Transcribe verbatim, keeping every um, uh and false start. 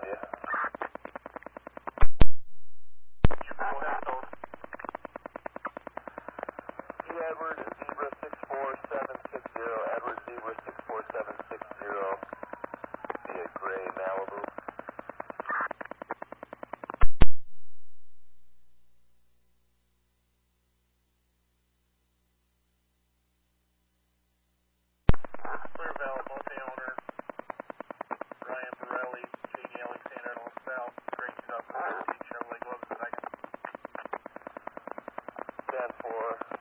you. You go ahead, Toad. E. Edward, Zebra six four seven six zero, Edward Zebra six four seven six zero, via Gray Malibu. Clear Valley, multi-owner, Ryan Borelli, J D Alexander, LaSalle, Grayson up, Chevrolet Gloves, second. ten four.